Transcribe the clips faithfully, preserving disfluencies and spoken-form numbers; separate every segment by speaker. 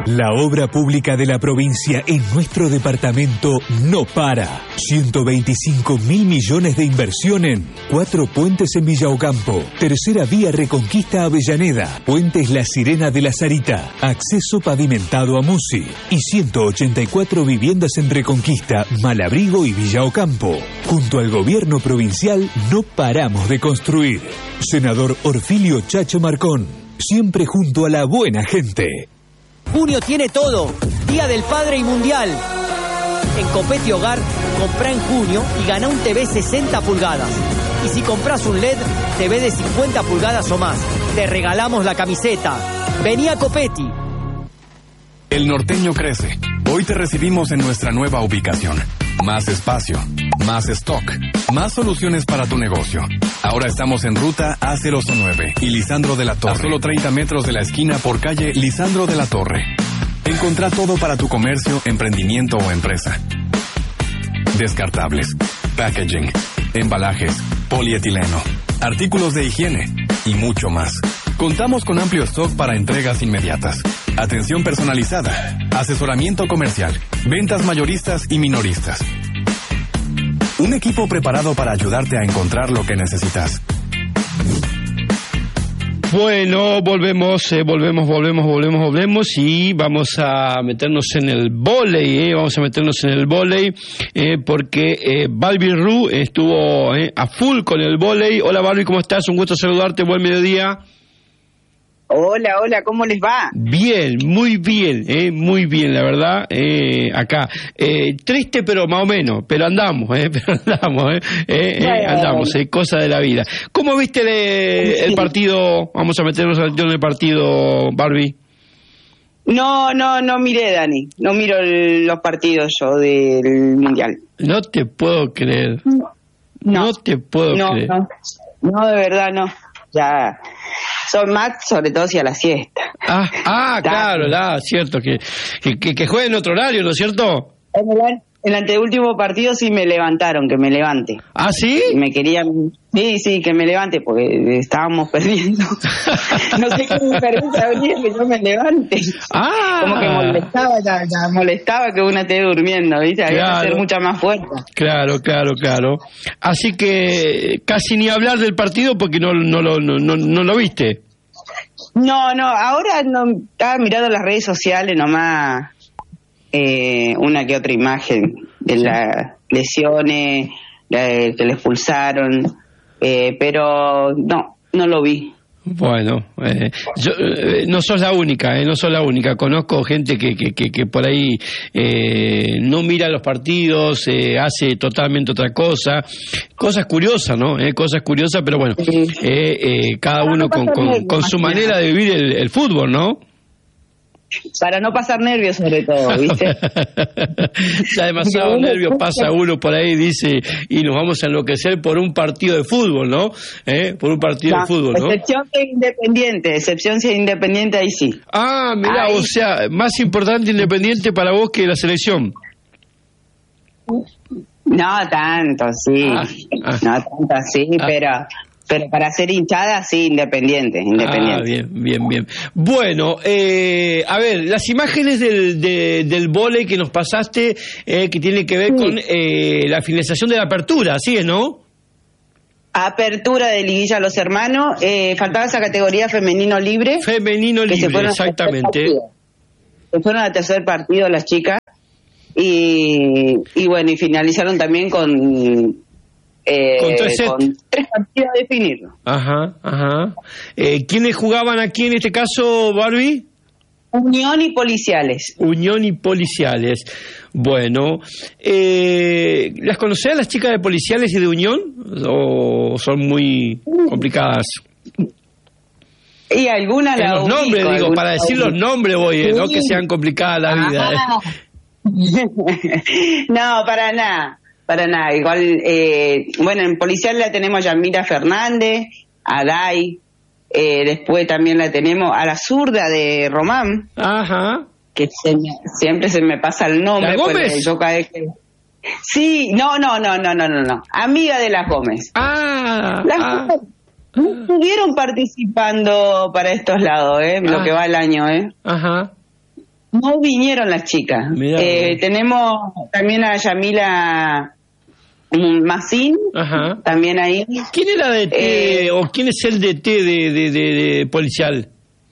Speaker 1: La obra pública de la provincia en nuestro departamento no para. ciento veinticinco mil millones de inversión en cuatro puentes en Villa Ocampo, tercera vía Reconquista Avellaneda, puentes La Sirena de la Sarita, acceso pavimentado a Musi y ciento ochenta y cuatro viviendas en Reconquista, Malabrigo y Villa Ocampo. Junto al gobierno provincial no paramos de construir. Senador Orfilio Chacho Marcón, siempre junto a la buena gente.
Speaker 2: Junio tiene todo, Día del Padre y Mundial. En Copeti Hogar, comprá en junio y gana un T V sesenta pulgadas. Y si compras un L E D, T V de cincuenta pulgadas o más. Te regalamos la camiseta. Vení a Copeti.
Speaker 3: El norteño crece. Hoy te recibimos en nuestra nueva ubicación. Más espacio, más stock, más soluciones para tu negocio. Ahora estamos en ruta A cero nueve y Lisandro de la Torre. A solo treinta metros de la esquina por calle Lisandro de la Torre. Encontrá todo para tu comercio, emprendimiento o empresa. Descartables, packaging, embalajes, polietileno, artículos de higiene y mucho más. Contamos con amplio stock para entregas inmediatas, atención personalizada, asesoramiento comercial, ventas mayoristas y minoristas. Un equipo preparado para ayudarte a encontrar lo que necesitas.
Speaker 4: Bueno, volvemos, eh, volvemos, volvemos, volvemos, volvemos y vamos a meternos en el vóley, eh, vamos a meternos en el vóley eh, porque eh, Balbi Ru estuvo eh, a full con el vóley. Hola Balbi, ¿cómo estás? Un gusto saludarte, buen mediodía.
Speaker 5: Hola, hola, ¿cómo les va?
Speaker 4: Bien, muy bien, eh, muy bien, la verdad, eh, acá. Eh, triste, pero más o menos, pero andamos, eh, pero andamos, eh, eh, eh andamos, eh, cosa de la vida. ¿Cómo viste el, el partido? Vamos a meternos al en el partido, Barbie.
Speaker 5: No, no, no miré, Dani, no miro el, los partidos yo del Mundial.
Speaker 4: No te puedo creer, no, no te puedo
Speaker 5: no,
Speaker 4: creer.
Speaker 5: No, no, de verdad no, ya... Son más, sobre todo si a la siesta.
Speaker 4: Ah, ah claro, la, cierto, que, que, que juegue en otro horario, ¿no es cierto?
Speaker 5: En el, el anteúltimo partido sí me levantaron, que me levante.
Speaker 4: ¿Ah, sí?
Speaker 5: Y me querían, sí, sí, que me levante, porque estábamos perdiendo. No sé qué diferencia habría que yo me levante.
Speaker 4: Ah.
Speaker 5: Como que molestaba, ya, ya molestaba que una esté durmiendo, ¿viste? Había claro. que hacer mucha más fuerza.
Speaker 4: Claro, claro, claro. Así que casi ni hablar del partido porque no, no, no, no, no, no lo viste.
Speaker 5: No, no, ahora no estaba mirando las redes sociales nomás eh, una que otra imagen de las lesiones, de, que le expulsaron, eh, pero no, no lo vi.
Speaker 4: Bueno, eh, yo, eh, no sos la única, eh, no sos la única. Conozco gente que, que, que, que por ahí eh, no mira los partidos, eh, hace totalmente otra cosa. Cosas curiosas, ¿no? Eh, cosas curiosas, pero bueno, eh, eh, cada uno con, con, con su manera de vivir el, el fútbol, ¿no?
Speaker 5: Para no pasar nervios sobre todo, ¿viste?
Speaker 4: Ya demasiado nervios pasa uno por ahí, dice, y nos vamos a enloquecer por un partido de fútbol, ¿no? ¿Eh? Por un partido no, de fútbol, ¿no?
Speaker 5: Excepción de Independiente, excepción si es Independiente, ahí sí.
Speaker 4: Ah, mira, o sea, más importante Independiente para vos que la selección.
Speaker 5: No tanto, sí. Ah, ah. No tanto, sí, ah. pero... Pero para ser hinchada, sí, independiente, independiente.
Speaker 4: Ah, bien, bien, bien. Bueno, eh, a ver, las imágenes del, de, del vóley que nos pasaste, eh, que tiene que ver sí. con eh, la finalización de la apertura, ¿sí, no?
Speaker 5: Apertura de Liguilla a los Hermanos, eh, faltaba esa categoría femenino libre.
Speaker 4: Femenino libre, exactamente.
Speaker 5: Se fueron al tercer partido las chicas, y, y bueno, y finalizaron también con... Eh, con, tres con tres partidos a definirlo.
Speaker 4: Ajá, ajá. Eh, ¿Quiénes jugaban aquí en este caso, Barbie?
Speaker 5: Unión y Policiales.
Speaker 4: Unión y Policiales. Bueno, eh, ¿las conocés las chicas de Policiales y de Unión? ¿O son muy complicadas?
Speaker 5: Y algunas
Speaker 4: la los nombres, ubico, digo, para decir los nombres voy, eh, sí. No que sean complicadas la vida.
Speaker 5: Eh. No, para nada. Para nada, igual, eh, bueno, en Policial la tenemos a Yamira Fernández, a Dai, eh, después también la tenemos a la zurda de Román,
Speaker 4: ajá,
Speaker 5: que se me, siempre se me pasa el nombre.
Speaker 4: ¿La Gómez?
Speaker 5: Yo cada vez que... Sí, no, no, no, no, no, no, no, amiga de las Gómez.
Speaker 4: Ah,
Speaker 5: las
Speaker 4: ah,
Speaker 5: Gómez no estuvieron participando para estos lados, eh, ah, lo que va el año, eh.
Speaker 4: Ajá.
Speaker 5: no vinieron las chicas. Eh, tenemos también a Yamila Macín,
Speaker 4: Ajá.
Speaker 5: también ahí.
Speaker 4: ¿Quién era de T
Speaker 5: Eh,
Speaker 4: o quién es el de T de, de, de, de policial?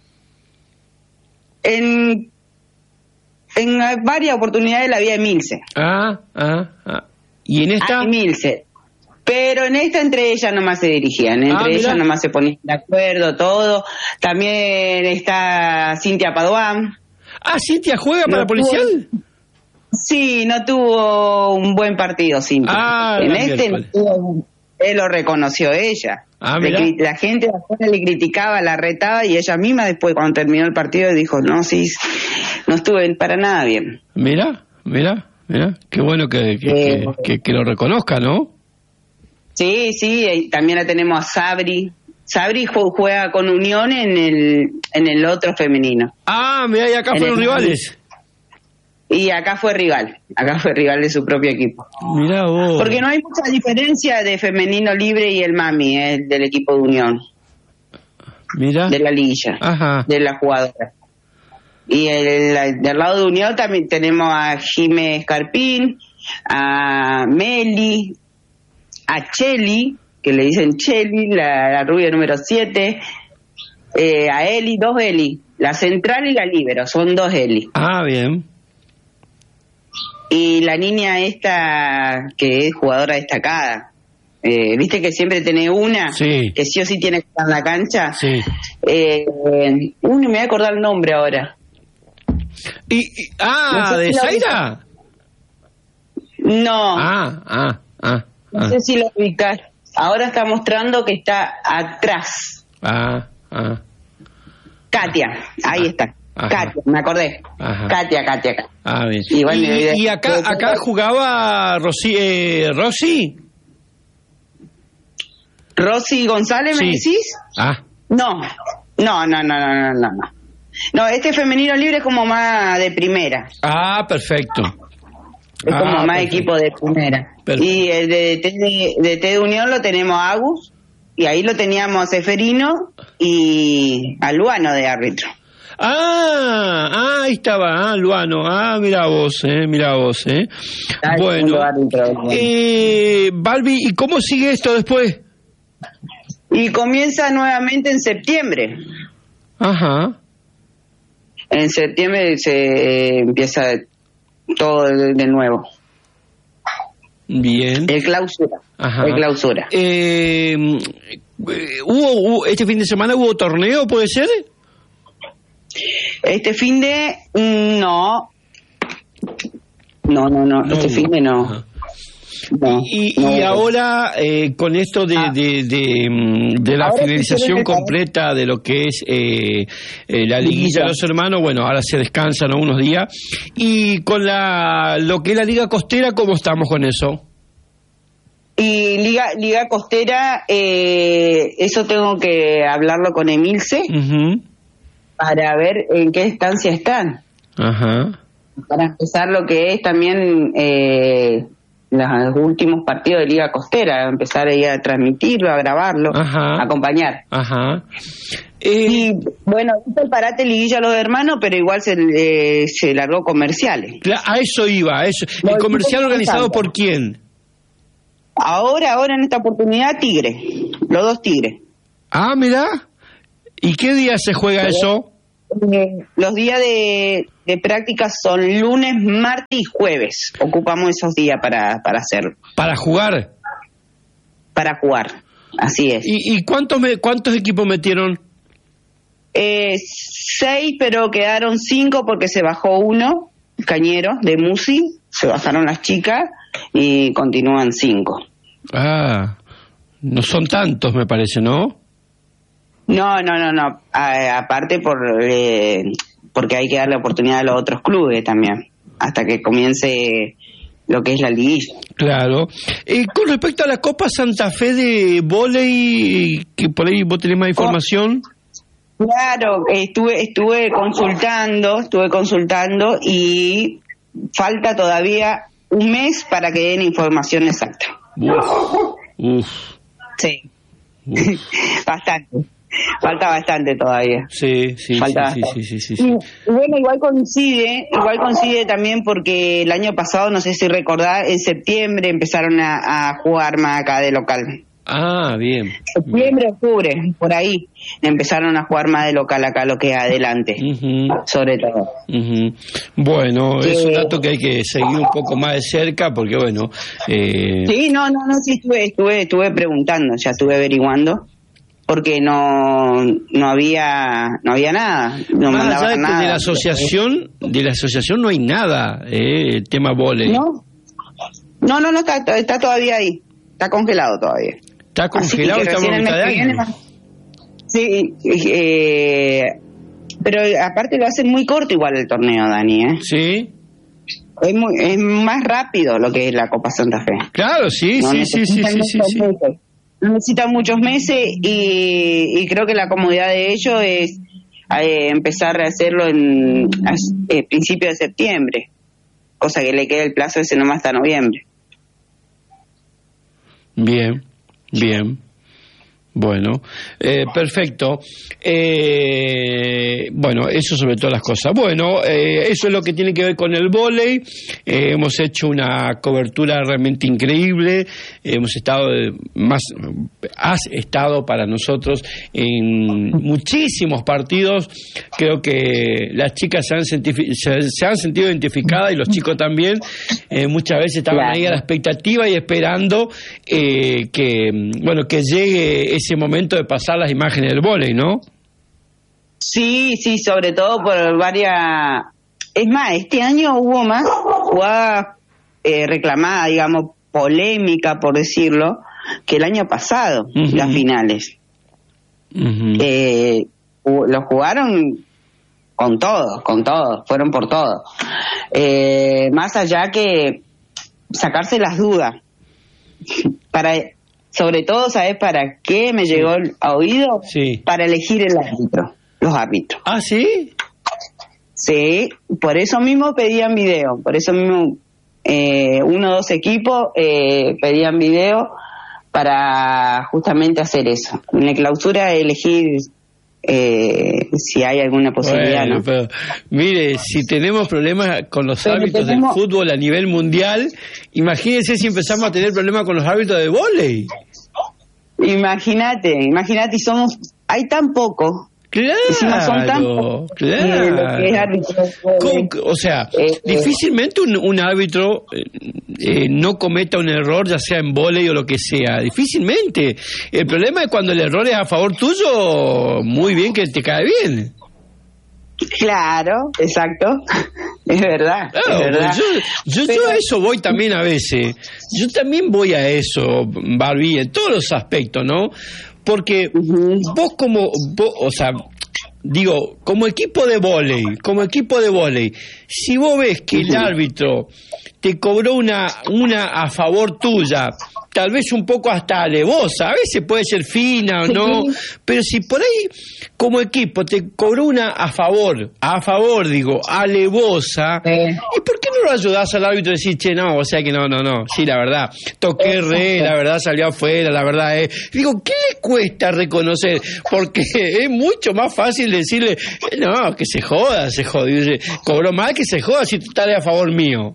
Speaker 5: En, en varias oportunidades la vi a Emilce.
Speaker 4: Ah, ah, ah. ¿Y en esta?
Speaker 5: A Emilce. Pero en esta entre ellas nomás se dirigían, entre
Speaker 4: Ah,
Speaker 5: ellas nomás se ponían de acuerdo, todo. También está Cintia Paduán.
Speaker 4: Ah, ¿Cintia juega para
Speaker 5: No
Speaker 4: policial?
Speaker 5: tuvo- Sí, no tuvo un buen partido Cintia.
Speaker 4: Ah,
Speaker 5: en
Speaker 4: la
Speaker 5: este no
Speaker 4: miércoles.
Speaker 5: tuvo- él lo reconoció ella.
Speaker 4: Ah,
Speaker 5: Le
Speaker 4: mirá.
Speaker 5: cri- la gente de afuera le criticaba, la retaba y ella misma después cuando terminó el partido dijo, no, sí, no estuve para nada bien.
Speaker 4: Mira, mira, mira. Qué bueno que, que,
Speaker 5: Eh,
Speaker 4: que, que- que lo reconozca, ¿no?
Speaker 5: Sí, sí, y también la tenemos a Sabri. Sabri ju- juega con Unión en el en el otro femenino.
Speaker 4: Ah, mira, y acá
Speaker 5: En
Speaker 4: fueron
Speaker 5: el-
Speaker 4: rivales.
Speaker 5: Y acá fue rival, acá fue rival de su propio equipo.
Speaker 4: Mira vos.
Speaker 5: Porque no hay mucha diferencia de femenino libre y el mami, eh, del equipo de Unión,
Speaker 4: Mira.
Speaker 5: de la liguilla,
Speaker 4: Ajá.
Speaker 5: de la jugadora. Y el, la- del lado de Unión también tenemos a Jimé Escarpín, a Meli, a Cheli, que le dicen Cheli, la, la rubia número siete, eh, a Eli, dos Eli, la central y la libero, son dos Eli.
Speaker 4: Ah, bien.
Speaker 5: Y la niña esta, que es jugadora destacada, eh, viste que siempre tenés una,
Speaker 4: Sí.
Speaker 5: que sí o sí tiene que estar en la cancha.
Speaker 4: Sí.
Speaker 5: Eh, eh, uy, me voy a acordar el nombre ahora.
Speaker 4: Y, y- ah,
Speaker 5: No sé
Speaker 4: ¿de
Speaker 5: si la
Speaker 4: Zaira?
Speaker 5: No,
Speaker 4: Ah, ah, ah.
Speaker 5: no
Speaker 4: Ah,
Speaker 5: sé si lo ubicás. Ahora está mostrando que está atrás.
Speaker 4: ah, ah.
Speaker 5: Katia, ahí está.
Speaker 4: Ajá.
Speaker 5: Katia, me acordé.
Speaker 4: Ajá.
Speaker 5: Katia, Katia, Katia.
Speaker 4: Ah, bien.
Speaker 5: Igual
Speaker 4: y,
Speaker 5: me olvidé.
Speaker 4: y acá, acá jugaba Rosy, eh, Rosy.
Speaker 5: Rosy González, ¿me
Speaker 4: Sí.
Speaker 5: decís?
Speaker 4: Ah,
Speaker 5: No, no, no, no, no, no, no. no. No, este femenino libre es como más de primera.
Speaker 4: ah, perfecto.
Speaker 5: Es
Speaker 4: Ah,
Speaker 5: como más
Speaker 4: perfecto.
Speaker 5: equipo de primera.
Speaker 4: Perfecto.
Speaker 5: Y el de T de, de T de Unión lo tenemos a Agus, y ahí lo teníamos a Seferino y a Luano de árbitro.
Speaker 4: Ah, ah, ahí estaba, ah, Luano. Ah, mira vos, eh, mira vos, eh.
Speaker 5: Está el
Speaker 4: Bueno,
Speaker 5: segundo árbitro.
Speaker 4: eh, Balbi, ¿y cómo sigue esto después?
Speaker 5: Y comienza nuevamente en septiembre.
Speaker 4: Ajá.
Speaker 5: En septiembre se eh, empieza todo de, de nuevo.
Speaker 4: Bien.
Speaker 5: El clausura.
Speaker 4: Ajá.
Speaker 5: El clausura.
Speaker 4: Eh, eh, ¿hubo, hubo- este fin de semana hubo torneo, puede ser?
Speaker 5: Este fin de... mm, No. No, no, no.
Speaker 4: No
Speaker 5: este
Speaker 4: hubo.
Speaker 5: fin de no.
Speaker 4: Ajá.
Speaker 5: No,
Speaker 4: Y,
Speaker 5: no
Speaker 4: y
Speaker 5: hubo.
Speaker 4: ahora, eh, con esto de,
Speaker 5: Ah.
Speaker 4: de, de, mm, de la
Speaker 5: Ahora
Speaker 4: finalización
Speaker 5: quisiera que-
Speaker 4: completa de lo que es eh, eh, la liguilla de los hermanos, bueno, ahora se descansan, ¿no?, unos días. Y con la lo que es la Liga Costera, ¿cómo estamos con eso?
Speaker 5: Y Liga, Liga Costera, eh, eso tengo que hablarlo con Emilce
Speaker 4: Ujú.
Speaker 5: para ver en qué estancia están.
Speaker 4: Ajá.
Speaker 5: Para empezar lo que es también eh, los últimos partidos de Liga Costera, empezar ahí a transmitirlo, a grabarlo,
Speaker 4: Ajá.
Speaker 5: a acompañar.
Speaker 4: Ajá. Eh,
Speaker 5: Y bueno, hizo el parate liguilla a los hermanos, pero igual se, eh, se largó comerciales.
Speaker 4: cla- a eso iba, a eso. ¿El
Speaker 5: No,
Speaker 4: comercial
Speaker 5: no,
Speaker 4: organizado
Speaker 5: no, no.
Speaker 4: por quién?
Speaker 5: Ahora, ahora en esta oportunidad, Tigre, los dos Tigres.
Speaker 4: Ah, mira. ¿Y qué día se juega eso?
Speaker 5: Eh, los días de, de práctica son lunes, martes y jueves. Ocupamos esos días para, para hacerlo,
Speaker 4: Para jugar.
Speaker 5: para jugar. Así es.
Speaker 4: ¿Y, y cuántos, me- cuántos equipos metieron?
Speaker 5: Eh, seis, pero quedaron cinco porque se bajó uno, Cañero, de Musi. Se bajaron las chicas y continúan cinco.
Speaker 4: Ah, no son tantos, me parece, ¿no?
Speaker 5: No, no, no, no. A- aparte por eh, porque hay que darle oportunidad a los otros clubes también, hasta que comience lo que es la liguilla.
Speaker 4: Claro. Eh, con respecto a la Copa Santa Fe de vóley, que por ahí vos tenés más información.
Speaker 5: Claro, estuve estuve consultando, estuve consultando y falta todavía un mes para que den información exacta.
Speaker 4: Uf, uf,
Speaker 5: Sí,
Speaker 4: uf.
Speaker 5: bastante. falta bastante todavía.
Speaker 4: Sí, sí,
Speaker 5: falta
Speaker 4: sí, sí, sí, sí, sí.
Speaker 5: Y bueno, igual coincide, igual coincide también porque el año pasado, no sé si recordás, en septiembre empezaron a, a jugar más acá de local.
Speaker 4: Ah, bien.
Speaker 5: Septiembre, octubre, por ahí empezaron a jugar más de local acá, lo que es adelante, uh-huh. sobre todo.
Speaker 4: Uh-huh. Bueno, eh, es un dato que hay que seguir un poco más de cerca porque, bueno... Eh...
Speaker 5: Sí, no, no, no, sí, estuve, estuve, estuve preguntando, ya estuve averiguando, porque no no había no había nada, no
Speaker 4: más
Speaker 5: mandaban
Speaker 4: allá
Speaker 5: nada.
Speaker 4: De la asociación, de la asociación no hay nada, eh, el tema vóley.
Speaker 5: No, no, no, no está, está todavía ahí, está congelado todavía.
Speaker 4: Está congelado, estamos en mitad de año.
Speaker 5: Sí, eh, pero aparte lo hacen muy corto igual el torneo, Dani, ¿eh?
Speaker 4: Sí.
Speaker 5: Es, muy, es más rápido lo que es la Copa Santa Fe.
Speaker 4: Claro, sí, no sí, sí, sí, sí, sí, sí.
Speaker 5: Necesitan muchos meses y, y creo que la comodidad de ellos es eh, empezar a hacerlo en a, eh, principio de septiembre, cosa que le queda el plazo ese nomás hasta noviembre.
Speaker 4: Bien, bien. Bueno, eh, perfecto. Eh, bueno, eso sobre todas las cosas. Bueno, eh, eso es lo que tiene que ver con el vóley. Eh, hemos hecho una cobertura realmente increíble. Eh, hemos estado más, has estado para nosotros en muchísimos partidos. Creo que las chicas se han, sentifi- se, se han sentido identificadas y los chicos también. Eh, muchas veces estaban claro. ahí a la expectativa y esperando eh, que, bueno, que llegue ese momento de pasar las imágenes del vóley, ¿no?
Speaker 5: Sí, sí, sobre todo por varias... Es más, este año hubo más jugada eh, reclamada, digamos, polémica, por decirlo, que el año pasado, uh-huh. las finales. Uh-huh. Eh, lo jugaron con todo, con todo, fueron por todo. Eh, más allá que sacarse las dudas. Para... Sobre todo, ¿sabes para qué me llegó a oído?
Speaker 4: Sí.
Speaker 5: Para elegir el árbitro, los árbitros.
Speaker 4: ¿Ah, sí?
Speaker 5: Sí, por eso mismo pedían video, por eso mismo eh, uno o dos equipos eh, pedían video para justamente hacer eso. En la clausura elegir eh, si hay alguna posibilidad,
Speaker 4: bueno,
Speaker 5: ¿no?
Speaker 4: Pero, mire, si tenemos problemas con los pero árbitros tenemos... del fútbol a nivel mundial, imagínense si empezamos a tener problemas con los árbitros de vóley.
Speaker 5: Imagínate, imagínate, y somos, hay tan poco.
Speaker 4: Claro,
Speaker 5: son tan
Speaker 4: claro.
Speaker 5: Que es árbitro,
Speaker 4: o sea, eh, difícilmente un, un árbitro eh, no cometa un error, ya sea en vóley o lo que sea, difícilmente. El problema es cuando el error es a favor tuyo, muy bien que te cae bien.
Speaker 5: Claro, exacto, es verdad.
Speaker 4: Claro,
Speaker 5: es verdad.
Speaker 4: Yo, yo, Pero... yo a eso voy también a veces, yo también voy a eso, Barbie, en todos los aspectos, ¿no? Porque uh-huh. vos como, vos, o sea, digo, como equipo de vóley, como equipo de vóley, si vos ves que uh-huh. el árbitro te cobró una, una a favor tuya, tal vez un poco hasta alevosa, a veces puede ser fina o no, sí. pero si por ahí como equipo te cobró una a favor, a favor digo, alevosa, sí. ¿y por qué no lo ayudás al árbitro y decir, che, no, o sea que no, no, no, sí, la verdad, toqué re, la verdad salió afuera, la verdad es, digo, ¿qué le cuesta reconocer? Porque es mucho más fácil decirle, no, que se joda, se jodió, cobró mal, que se joda si tú estás a favor mío.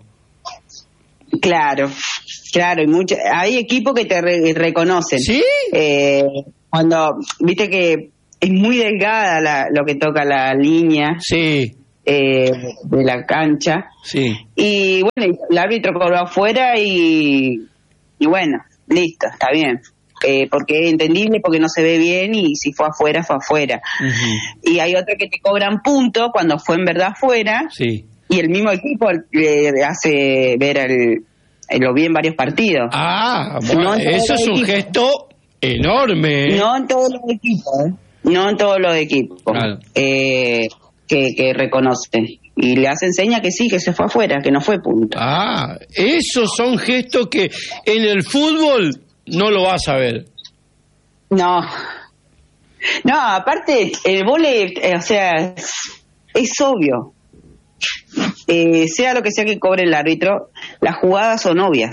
Speaker 5: Claro, claro, y mucho, hay equipos que te re- reconocen.
Speaker 4: ¿Sí?
Speaker 5: Eh, cuando, viste que es muy delgada la, lo que toca la línea
Speaker 4: sí.
Speaker 5: eh, de la cancha.
Speaker 4: Sí.
Speaker 5: Y bueno, el árbitro cobró afuera y, y bueno, listo, está bien. Eh, porque es entendible, porque no se ve bien y si fue afuera, fue afuera. Uh-huh. Y hay otros que te cobran puntos cuando fue en verdad afuera.
Speaker 4: Sí.
Speaker 5: Y el mismo equipo le hace ver el, el, lo bien varios partidos.
Speaker 4: Ah, bueno, no eso es un equipos. Gesto enorme.
Speaker 5: No en todos los equipos, ¿eh? No en todos los equipos claro. eh, que, que reconocen. Y le hacen seña que sí, que se fue afuera, que no fue punto.
Speaker 4: Ah, esos son gestos que en el fútbol no lo vas a ver.
Speaker 5: No. No, aparte, el vóley, eh, o sea, es obvio. Eh, sea lo que sea que cobre el árbitro, las jugadas son obvias,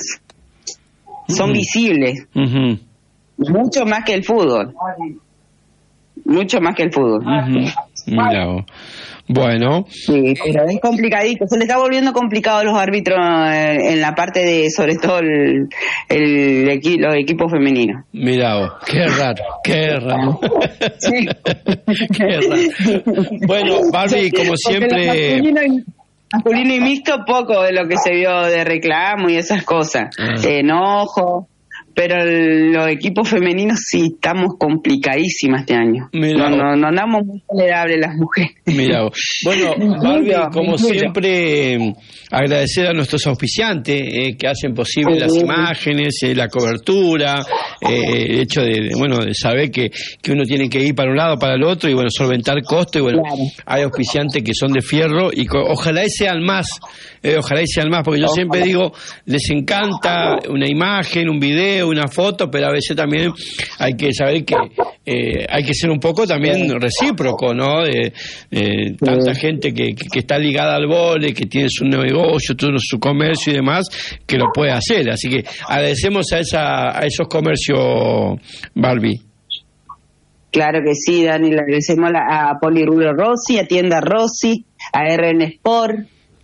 Speaker 5: son uh-huh. visibles, uh-huh. mucho más que el fútbol. mucho más que el fútbol.
Speaker 4: Uh-huh. Mirá vos. Bueno.
Speaker 5: Sí, pero es complicadito. Se le está volviendo complicado a los árbitros en la parte de, sobre todo, el, el equi, los equipos femeninos.
Speaker 4: Mirá vos, qué raro, qué raro. Sí. Qué raro. Bueno, Barbie, como siempre...
Speaker 5: Masculino y mixto, poco de lo que se vio de reclamo y esas cosas. Ah. Enojo. Pero el, los equipos femeninos sí estamos complicadísimas este año. No, no, no andamos muy tolerables las mujeres.
Speaker 4: Mira, bueno, Barbie, como siempre, agradecer a nuestros auspiciantes eh, que hacen posible las imágenes, eh, la cobertura, eh, el hecho de, bueno, de saber que, que uno tiene que ir para un lado, para el otro, y bueno, solventar costos, y bueno, claro. Hay auspiciantes que son de fierro, y co- ojalá y sean más, eh, ojalá y sean más, porque yo ojalá. siempre digo, les encanta una imagen, un video, una foto, pero a veces también hay que saber que eh, hay que ser un poco también recíproco, ¿no? De, de tanta gente que, que, que está ligada al vóley, que tiene su negocio, todo su comercio y demás, que lo puede hacer. Así que agradecemos a esa a esos comercios, Barbie.
Speaker 5: Claro que sí, Dani, le agradecemos a, la, a Polirubio Rossi, a Tienda Rossi, a R N Sport,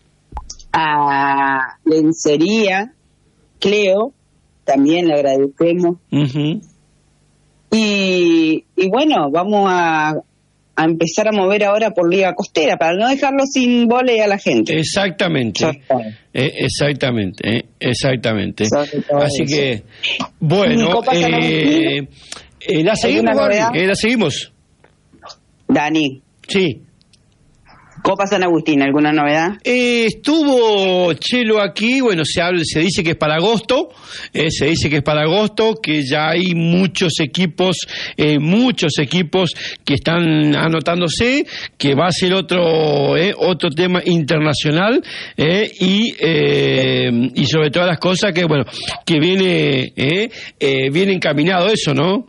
Speaker 5: a Lencería Cleo, también le agradecemos. Uh-huh. Y, y bueno, vamos a, a empezar a mover ahora por Liga Costera, para no dejarlo sin vóley a la gente.
Speaker 4: Exactamente, eh, exactamente, eh, exactamente. Así eso. Que, bueno, eh, eh, la seguimos, eh, la seguimos.
Speaker 5: Dani.
Speaker 4: Sí.
Speaker 5: Copa San Agustín, ¿alguna novedad?
Speaker 4: Eh, estuvo Chelo aquí, bueno, se habla, se dice que es para agosto, eh, se dice que es para agosto, que ya hay muchos equipos, eh, muchos equipos que están anotándose, que va a ser otro, eh, otro tema internacional, eh, y eh, y sobre todas las cosas que, bueno, que viene, eh, eh, viene encaminado eso, ¿no?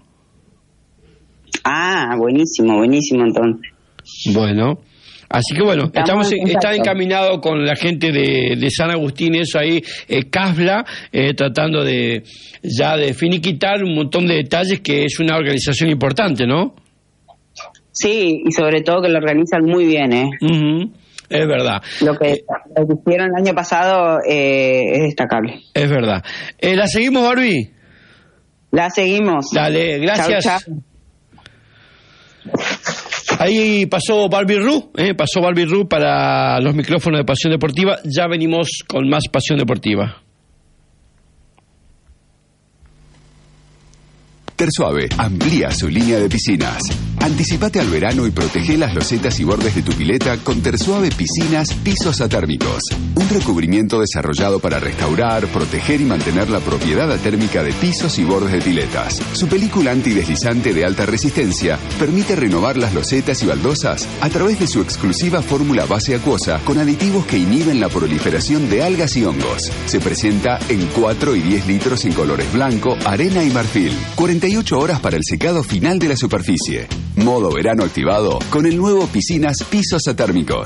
Speaker 5: Ah, buenísimo, buenísimo entonces.
Speaker 4: Bueno. Así que bueno, estamos, estamos está encaminado con la gente de, de San Agustín, eso ahí, eh, Casbla, eh, tratando de ya de finiquitar un montón de detalles, que es una organización importante, ¿no?
Speaker 5: Sí, y sobre todo que lo organizan muy bien, ¿eh?
Speaker 4: Uh-huh. Es verdad.
Speaker 5: Lo que, lo que hicieron el año pasado eh, es destacable.
Speaker 4: Es verdad. Eh, ¿La seguimos, Barbie?
Speaker 5: La seguimos.
Speaker 4: Dale, gracias. Chau, chau. Ahí pasó Barbie Ru, eh, pasó Barbie Ru para los micrófonos de Pasión Deportiva. Ya venimos con más Pasión Deportiva.
Speaker 6: Tersuave amplía su línea de piscinas. Anticipate al verano y protege las losetas y bordes de tu pileta con Tersuave Piscinas Pisos Atérmicos. Un recubrimiento desarrollado para restaurar, proteger y mantener la propiedad atérmica de pisos y bordes de piletas. Su película antideslizante de alta resistencia permite renovar las losetas y baldosas a través de su exclusiva fórmula base acuosa con aditivos que inhiben la proliferación de algas y hongos. Se presenta en cuatro y diez litros en colores blanco, arena y marfil. cuarenta y ocho horas para el secado final de la superficie. Modo verano activado con el nuevo Piscinas Pisos Atérmicos.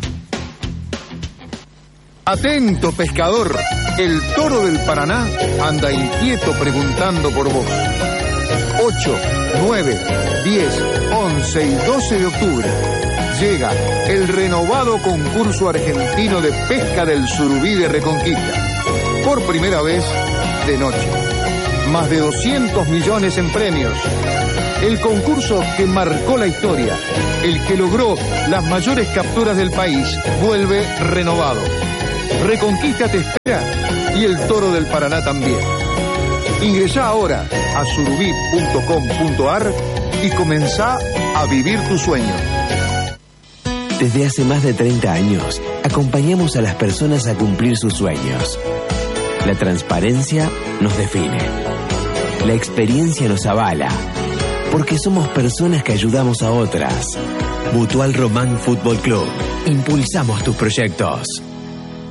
Speaker 7: Atento, pescador. El toro del Paraná anda inquieto preguntando por vos. ocho, nueve, diez, once y doce de octubre llega el renovado concurso argentino de pesca del surubí de Reconquista. Por primera vez de noche. Más de doscientos millones en premios. El concurso que marcó la historia, el que logró las mayores capturas del país, vuelve renovado. Reconquista te espera y el Toro del Paraná también. Ingresá ahora a surubí punto com punto ar y comenzá a vivir tu sueño.
Speaker 8: Desde hace más de treinta años, acompañamos a las personas a cumplir sus sueños. La transparencia nos define. La experiencia nos avala. Porque somos personas que ayudamos a otras. Mutual Román Fútbol Club. Impulsamos tus proyectos.